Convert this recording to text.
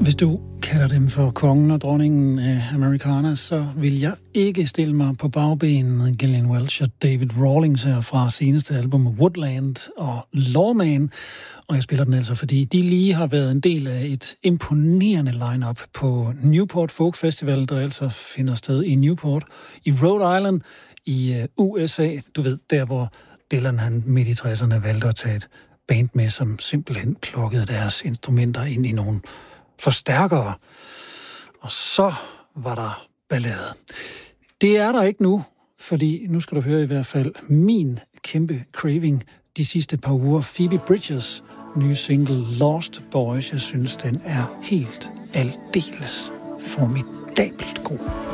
Hvis du kalder dem for kongen og dronningen af Americana, så vil jeg ikke stille mig på bagbenen. Gillian Welch og David Rawlings her fra seneste album Woodland og Lawman. Og jeg spiller den altså, fordi de lige har været en del af et imponerende line-up på Newport Folk Festival, der altså finder sted i Newport i Rhode Island i USA. Du ved, der hvor Dylan han midt i 60'erne valgte at tage et band med, som simpelthen plukkede deres instrumenter ind i nogle forstærkere. Og så var der ballade. Det er der ikke nu, fordi nu skal du høre i hvert fald min kæmpe craving de sidste par uger. Phoebe Bridgers nye single Lost Boys. Jeg synes, den er helt aldeles formidabelt god.